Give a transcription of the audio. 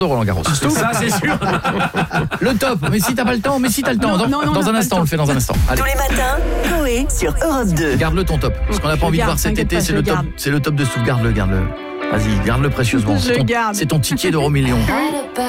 de Roland Garros. Ça, c'est sûr. Le top, mais si t'as pas le temps, dans un instant, on le fait dans un instant. Allez. Tous les matins, Coé sur Europe 2. Garde-le ton top, parce qu'on n'a pas envie de voir cet été, c'est le top de Stouff, garde-le. Vas-y, garde-le précieusement. C'est ton ticket d'Euro Million.